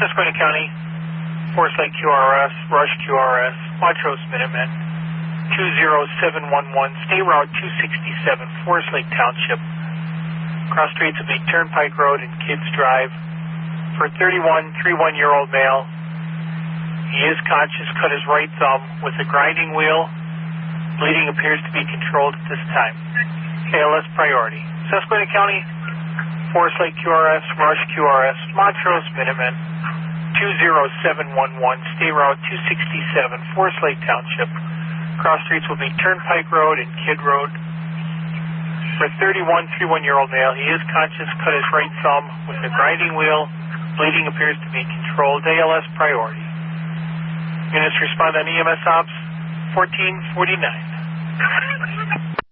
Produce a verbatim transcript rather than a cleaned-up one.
Susquehanna County, Forest Lake Q R S, Rush Q R S, Montrose Minutemen, two zero seven one one, State Route two sixty-seven, Forest Lake Township. Cross streets will be Turnpike Road and Kids Drive. For thirty-one, thirty-one-year-old male, he is conscious, cut his right thumb with a grinding wheel. Bleeding appears to be controlled at this time. A L S priority. Susquehanna County, Forest Lake Q R S, Rush Q R S, Montrose Minutemen, two zero seven one one, State Route two sixty-seven, Forest Lake Township. Cross streets will be Turnpike Road and Kid Road. For thirty-one, thirty-one-year-old male, he is conscious, cut his right thumb with a grinding wheel. Bleeding appears to be controlled. A L S priority. Units respond on E M S Ops fourteen forty-nine.